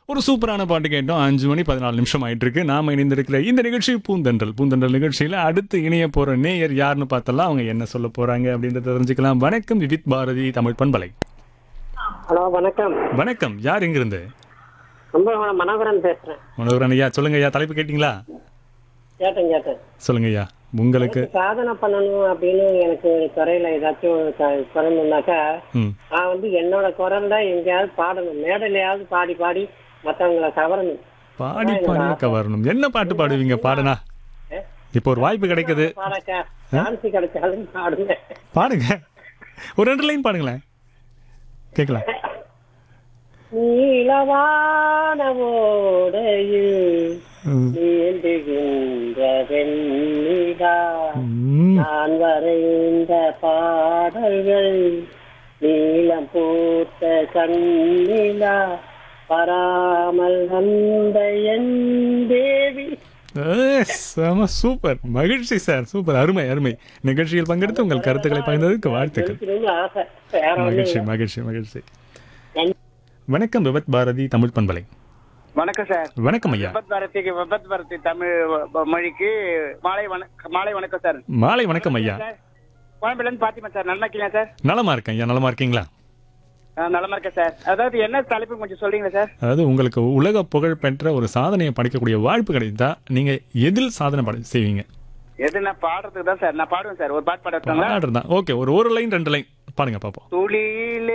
ஒரு சூப்பரான பாட்டு கேட்டோம். 5 மணி 14 நிமிஷம் ஆயிட்டு இருக்கு. நாம இணைந்திருக்கிற இந்த நிகழ்ச்சி பூந்தென்றல் நிகழ்ச்சியில அடுத்து இணைய போற நேயர் யாருன்னு பார்த்தலாம். அவங்க என்ன சொல்ல போறாங்க அப்படின்றத தெரிஞ்சுக்கலாம். வணக்கம் விவித் பாரதி தமிழ் பண்பலை. ஹலோ வணக்கம். வணக்கம், யார் எங்கிருந்து? கும்பகோணம் மனோகரன் பேசுறேன். மனோகரன் ஐயா, சொல்லுங்க ஐயா. தலைப்பு கேட்டீங்களா? கேட்டேன். சொல்லுங்க ஐயா. உங்களுக்கு சாதனை பண்ணணும் அப்படின்னு எனக்கு ஒரு துறையில ஏதாச்சும் சொல்லணும்னாக்கா, ம் நான் என்னோட குரல்ல எங்கேயாவது பாடணும், மேடையிலையாவது பாடி பாடி மற்றவங்களை கவரணும். பாடி பாடி கவரணும். என்ன பாட்டு பாடுவீங்க? பாடுனா இப்போ ஒரு வாய்ப்பு கிடைக்குது. பாடக்கா சான்ஸ் கிடைச்சாலும் பாடுங்க. பாடுங்க, ஒரு 2 லைன் பாடுங்களேன், கேட்கலாம். நீலவான ஓடையில் நீந்துகின்ற வெண்ணிலா, நான் வரைந்த பாடல்கள் நீலம் பூத்த கண்ணிலா, வராமல் வந்த என் தேவி. சூப்பர், மகிழ்ச்சி சார், சூப்பர், அருமை அருமை. நிகழ்ச்சியில் பங்கெடுத்து உங்கள் கருத்துக்களை பகிர்ந்ததுக்கு வாழ்த்துக்கள். ஆசை வேற மகிழ்ச்சி மகிழ்ச்சி மகிழ்ச்சி. வணக்கம் விபத் பாரதி தமிழ் பண்பலை. வணக்கம் சார். வணக்கம் ஐயா. விபத் பாரதி தமிழ் மொழிக்கு மாலை வணக்கம் சார். மாலை வணக்கம் ஐயா. கோயம்பேடுல இருந்து பாத்திமா சார். நல்லா இருக்கீங்களா சார்? நலமா இருக்கேன் ஐயா. நலமா இருக்கீங்களா? நலமா இருக்கேன் சார். அதாவது என்ன தலைப்பு கொஞ்சம் சொல்றீங்களா சார்? அதாவது உங்களுக்கு உலக புகழ் பெற்ற ஒரு சாதனையை படைக்கக்கூடிய வாய்ப்பு கிடைத்தா நீங்க எதில் சாதனை செய்வீங்க? எது நான் பாடுறதுக்கு தான் சார். நான் பாடுவேன் சார். ஒரு பாட்டு பாடுறதுங்களா? பாடுறதா? ஓகே, ஒரு லைன் 2 லைன் பாடுங்க பாப்போம். துளியிலே